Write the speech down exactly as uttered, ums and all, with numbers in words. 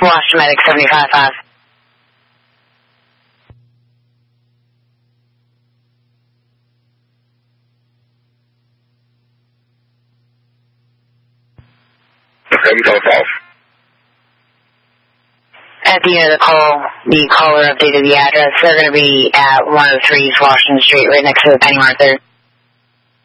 Washington Medic seventy-five five. seventy-five five. At the end of the call, the caller updated the address. They're going to be at one oh three Washington Street, right next to the Penny Mart there.